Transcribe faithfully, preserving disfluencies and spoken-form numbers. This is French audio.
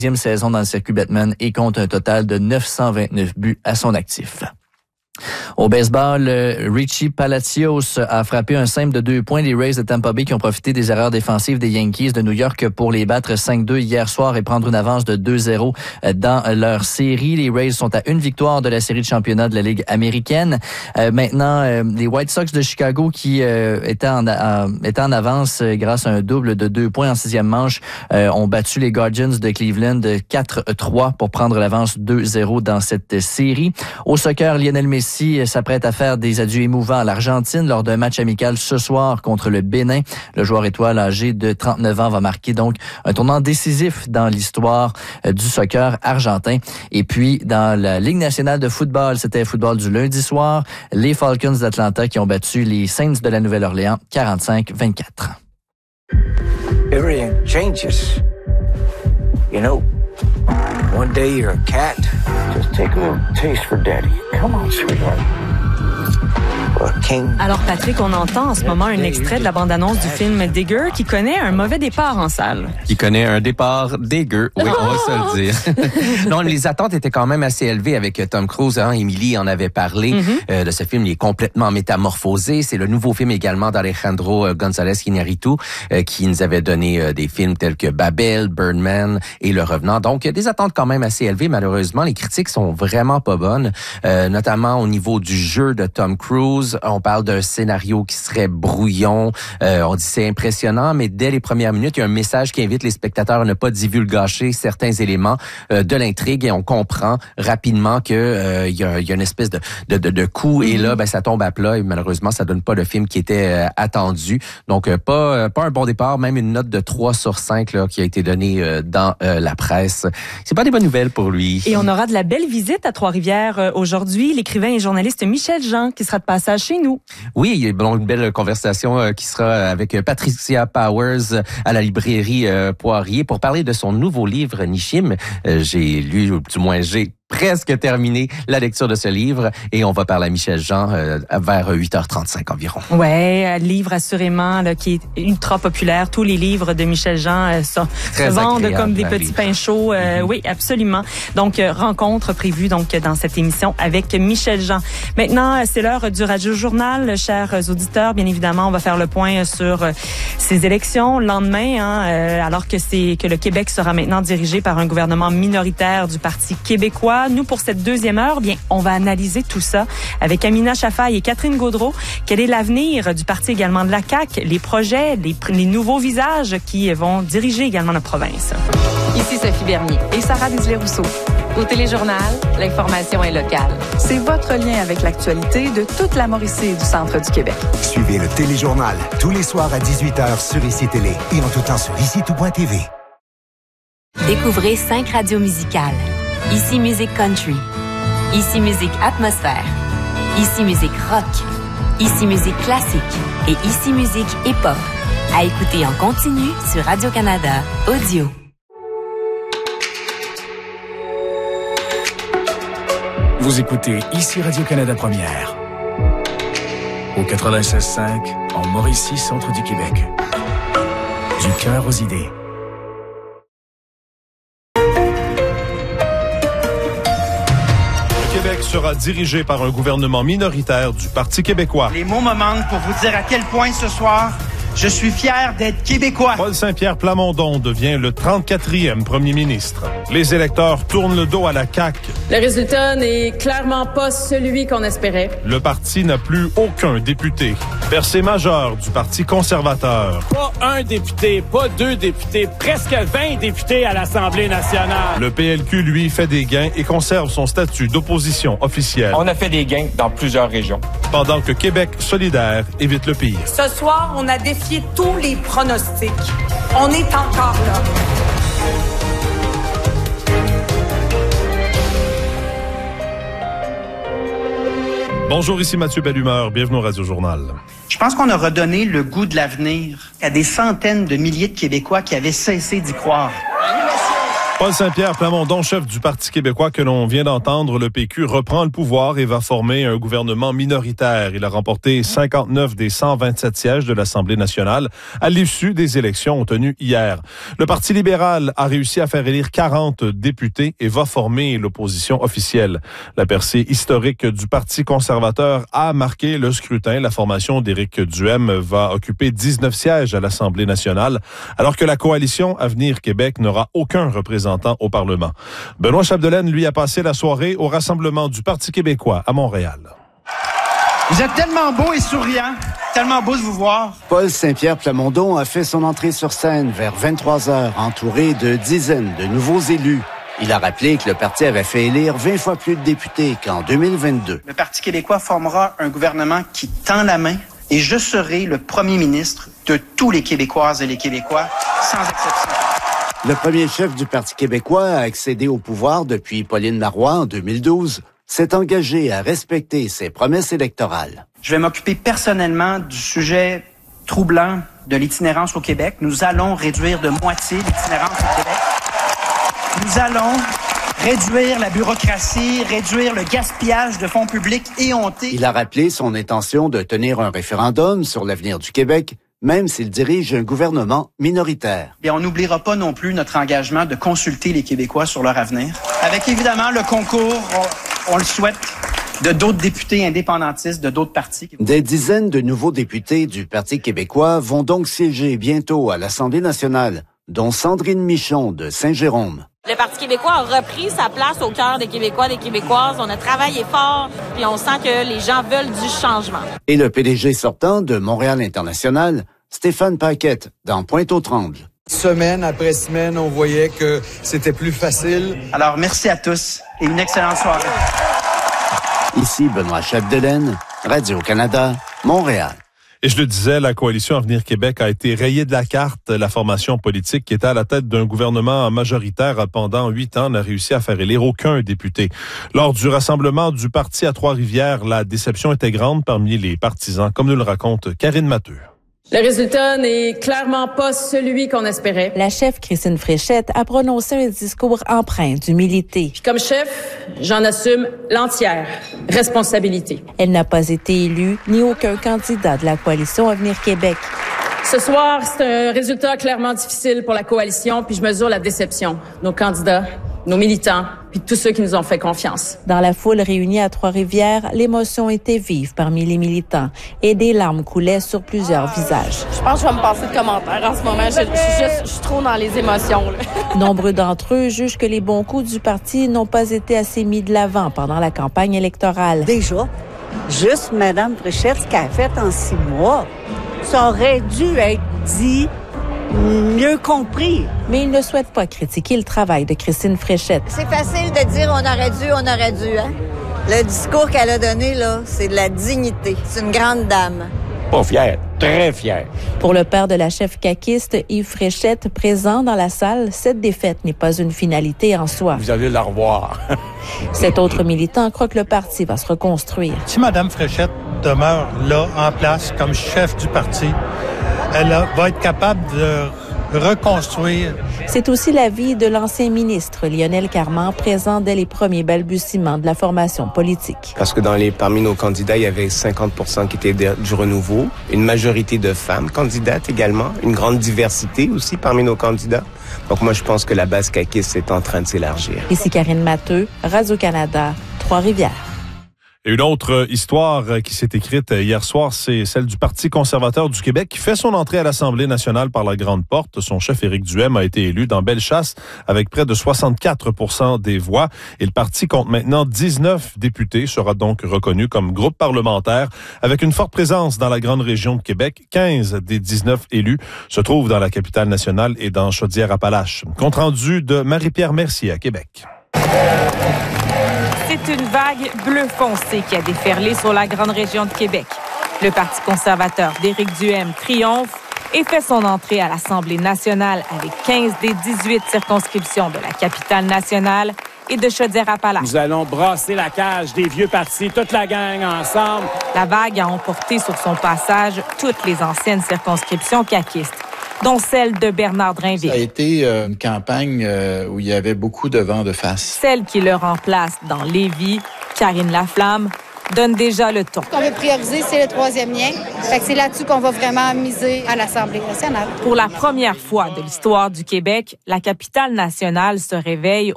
deuxième saison dans le circuit Bettman et compte un total de neuf cent vingt-neuf buts à son actif. Au baseball, Richie Palacios a frappé un simple de deux points. Les Rays de Tampa Bay qui ont profité des erreurs défensives des Yankees de New York pour les battre cinq deux hier soir et prendre une avance de deux zéro dans leur série. Les Rays sont à une victoire de la série de championnat de la Ligue américaine. Euh, maintenant, euh, les White Sox de Chicago qui euh, étaient, en, euh, étaient en avance euh, grâce à un double de deux points en sixième manche euh, ont battu les Guardians de Cleveland quatre trois pour prendre l'avance deux zéro dans cette série. Au soccer, Lionel Messi s'apprête à faire des adieux émouvants à l'Argentine lors d'un match amical ce soir contre le Bénin. Le joueur étoile âgé de trente-neuf ans va marquer donc un tournant décisif dans l'histoire du soccer argentin. Et puis, dans la Ligue nationale de football, c'était le football du lundi soir, les Falcons d'Atlanta qui ont battu les Saints de la Nouvelle-Orléans quarante-cinq vingt-quatre. Everything changes. You know, one day you're a cat. Just take a little taste for daddy. Come on, sweetheart. Alors Patrick, on entend en ce moment un extrait de la bande-annonce du film Digger qui connaît un mauvais départ en salle. Qui connaît un départ dégueu, oui, oh! On va se le dire. Non, les attentes étaient quand même assez élevées avec Tom Cruise. Hein? Émilie en avait parlé mm-hmm. euh, de ce film. Il est complètement métamorphosé. C'est le nouveau film également d'Alejandro González Iñárritu euh, qui nous avait donné euh, des films tels que Babel, Birdman et Le Revenant. Donc, des attentes quand même assez élevées. Malheureusement, les critiques sont vraiment pas bonnes, euh, notamment au niveau du jeu de Tom Cruise. On parle d'un scénario qui serait brouillon. Euh, on dit c'est impressionnant, mais dès les premières minutes, il y a un message qui invite les spectateurs à ne pas divulgacher certains éléments euh, de l'intrigue et on comprend rapidement que euh, il y a, il y a une espèce de de, de, de coup et là, ben ça tombe à plat et malheureusement, ça donne pas le film qui était euh, attendu. Donc euh, pas euh, pas un bon départ, même une note de trois sur cinq là qui a été donnée euh, dans euh, la presse. C'est pas des bonnes nouvelles pour lui. Et on aura de la belle visite à Trois-Rivières euh, aujourd'hui. L'écrivain et journaliste Michel Jean qui sera de passage chez nous. Oui, il y a bon, une belle conversation euh, qui sera avec Patricia Powers euh, à la librairie euh, Poirier pour parler de son nouveau livre Nishim. Euh, j'ai lu, ou du moins j'ai presque terminé la lecture de ce livre et on va parler à Michel Jean euh, vers huit heures trente-cinq environ. Ouais, un livre assurément là, qui est ultra populaire. Tous les livres de Michel Jean euh, sont, se vendent comme des petits pains chauds. Euh, mm-hmm. Oui, absolument. Donc, euh, rencontre prévue donc dans cette émission avec Michel Jean. Maintenant, c'est l'heure du Radio Journal. Chers auditeurs, bien évidemment, on va faire le point sur euh, ces élections. Le lendemain, hein, euh, alors que, c'est, que le Québec sera maintenant dirigé par un gouvernement minoritaire du Parti québécois. Nous, pour cette deuxième heure, bien, on va analyser tout ça avec Amina Chafaï et Catherine Gaudreault. Quel est l'avenir du parti également de la C A Q, les projets, les, les nouveaux visages qui vont diriger également notre province. Ici Sophie Bernier et Sarah Désilets-Rousseau. Au Téléjournal, l'information est locale. C'est votre lien avec l'actualité de toute la Mauricie et du centre du Québec. Suivez le Téléjournal tous les soirs à dix-huit heures sur Ici Télé et en tout temps sur ici tout point t v. Découvrez cinq radios musicales. Ici Musique Country, Ici Musique Atmosphère, Ici Musique Rock, Ici Musique Classique et Ici Musique Hip-Hop. À écouter en continu sur Radio-Canada Audio. Vous écoutez Ici Radio-Canada Première. Au quatre-vingt-seize cinq, en Mauricie, centre du Québec. Du cœur aux idées. Québec sera dirigé par un gouvernement minoritaire du Parti québécois. Les mots me manquent pour vous dire à quel point ce soir, je suis fier d'être québécois. Paul Saint-Pierre Plamondon devient le trente-quatrième premier ministre. Les électeurs tournent le dos à la C A Q. Le résultat n'est clairement pas celui qu'on espérait. Le parti n'a plus aucun député. Percée majeure du Parti conservateur. Pas un député, pas deux députés, presque vingt députés à l'Assemblée nationale. Le P L Q, lui, fait des gains et conserve son statut d'opposition officielle. On a fait des gains dans plusieurs régions. Pendant que Québec solidaire évite le pire. Ce soir, on a défié tous les pronostics. On est encore là. Bonjour, ici Mathieu Bellumeur. Bienvenue au Radio Journal. Je pense qu'on a redonné le goût de l'avenir à des centaines de milliers de Québécois qui avaient cessé d'y croire. Paul Saint-Pierre Plamondon, chef du Parti québécois que l'on vient d'entendre, le P Q reprend le pouvoir et va former un gouvernement minoritaire. Il a remporté cinquante-neuf des cent vingt-sept sièges de l'Assemblée nationale à l'issue des élections tenues hier. Le Parti libéral a réussi à faire élire quarante députés et va former l'opposition officielle. La percée historique du Parti conservateur a marqué le scrutin. La formation d'Éric Duhaime va occuper dix-neuf sièges à l'Assemblée nationale, alors que la coalition Avenir Québec n'aura aucun représentant au Parlement. Benoît Chapdelaine, lui, a passé la soirée au rassemblement du Parti québécois à Montréal. Vous êtes tellement beau et souriant, tellement beau de vous voir. Paul Saint-Pierre Plamondon a fait son entrée sur scène vers vingt-trois heures, entouré de dizaines de nouveaux élus. Il a rappelé que le parti avait fait élire vingt fois plus de députés qu'en deux mille vingt-deux. Le Parti québécois formera un gouvernement qui tend la main et je serai le premier ministre de tous les Québécoises et les Québécois, sans exception. Le premier chef du Parti québécois à accéder au pouvoir depuis Pauline Marois en deux mille douze s'est engagé à respecter ses promesses électorales. Je vais m'occuper personnellement du sujet troublant de l'itinérance au Québec. Nous allons réduire de moitié l'itinérance au Québec. Nous allons réduire la bureaucratie, réduire le gaspillage de fonds publics éhontés. Il a rappelé son intention de tenir un référendum sur l'avenir du Québec, même s'il dirige un gouvernement minoritaire. Bien, on n'oubliera pas non plus notre engagement de consulter les Québécois sur leur avenir. Avec évidemment le concours, on, on le souhaite, de d'autres députés indépendantistes de d'autres partis. Des dizaines de nouveaux députés du Parti québécois vont donc siéger bientôt à l'Assemblée nationale, dont Sandrine Michon de Saint-Jérôme. Le Parti québécois a repris sa place au cœur des Québécois, des Québécoises. On a travaillé fort, puis on sent que les gens veulent du changement. Et le P D G sortant de Montréal International, Stéphane Paquette, dans Pointe-aux-Trembles. Semaine après semaine, on voyait que c'était plus facile. Alors, merci à tous et une excellente soirée. Ici Benoît Chapdelaine, Radio-Canada, Montréal. Et je le disais, la coalition Avenir Québec a été rayée de la carte. La formation politique qui était à la tête d'un gouvernement majoritaire pendant huit ans n'a réussi à faire élire aucun député. Lors du rassemblement du parti à Trois-Rivières, la déception était grande parmi les partisans, comme nous le raconte Karine Matteux. Le résultat n'est clairement pas celui qu'on espérait. La chef Christine Fréchette a prononcé un discours empreint d'humilité. Puis comme chef, j'en assume l'entière responsabilité. Elle n'a pas été élue ni aucun candidat de la coalition Avenir Québec. Ce soir, c'est un résultat clairement difficile pour la coalition, puis je mesure la déception. Nos candidats, nos militants, puis tous ceux qui nous ont fait confiance. Dans la foule réunie à Trois-Rivières, l'émotion était vive parmi les militants et des larmes coulaient sur plusieurs visages. Je pense que je vais me passer de commentaires en ce moment. Je, je, je, je suis trop dans les émotions. Là. Nombreux d'entre eux jugent que les bons coups du parti n'ont pas été assez mis de l'avant pendant la campagne électorale. Déjà, juste Mme Fréchette, ce qu'elle a fait en six mois, ça aurait dû être dit mieux compris. Mais il ne souhaite pas critiquer le travail de Christine Fréchette. C'est facile de dire on aurait dû, on aurait dû, hein? Le discours qu'elle a donné, là, c'est de la dignité. C'est une grande dame. Pas fière, très fière. Pour le père de la chef caquiste, Yves Fréchette, présent dans la salle, cette défaite n'est pas une finalité en soi. Vous allez la revoir. Cet autre militant croit que le parti va se reconstruire. Si Mme Fréchette demeure là, en place, comme chef du parti, elle va être capable de reconstruire. C'est aussi l'avis de l'ancien ministre Lionel Carman, présent dès les premiers balbutiements de la formation politique. Parce que dans les, parmi nos candidats, il y avait cinquante pour cent qui étaient de, du renouveau, une majorité de femmes candidates également, une grande diversité aussi parmi nos candidats. Donc moi, je pense que la base caquiste est en train de s'élargir. Ici Karine Matteux, Radio-Canada, Trois-Rivières. Et une autre histoire qui s'est écrite hier soir, c'est celle du Parti conservateur du Québec qui fait son entrée à l'Assemblée nationale par la grande porte. Son chef Éric Duhaime a été élu dans Bellechasse avec près de soixante-quatre pour cent des voix. Et le parti compte maintenant dix-neuf députés, sera donc reconnu comme groupe parlementaire avec une forte présence dans la grande région de Québec. quinze des dix-neuf élus se trouvent dans la capitale nationale et dans Chaudière-Appalaches. Compte rendu de Marie-Pierre Mercier à Québec. C'est une vague bleu foncé qui a déferlé sur la grande région de Québec. Le Parti conservateur d'Éric Duhaime triomphe et fait son entrée à l'Assemblée nationale avec quinze des dix-huit circonscriptions de la capitale nationale et de Chaudière-Appalaches. Nous allons brasser la cage des vieux partis, toute la gang ensemble. La vague a emporté sur son passage toutes les anciennes circonscriptions caquistes. dont celle de Bernard Drinville. Ça a été euh, une campagne euh, où il y avait beaucoup de vent de face. Celle qui le remplace dans Lévis, Karine Laflamme, donne déjà le ton. Ce qu'on veut prioriser, c'est le troisième lien. Fait que c'est là-dessus qu'on va vraiment miser à l'Assemblée nationale. Pour la première fois de l'histoire du Québec, la capitale nationale se réveille